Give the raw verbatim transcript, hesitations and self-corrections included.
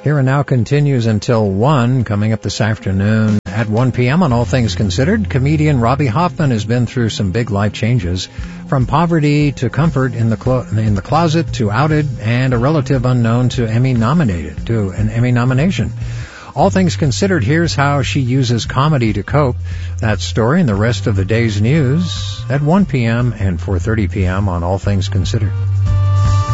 Here and Now continues until one. Coming up this afternoon at one p.m. on All Things Considered, comedian Robbie Hoffman has been through some big life changes, from poverty to comfort in the clo- in the closet to outed and a relative unknown to Emmy nominated to an Emmy nomination. All Things Considered, here's how she uses comedy to cope. That story and the rest of the day's news at one p.m. and four thirty p.m. on All Things Considered.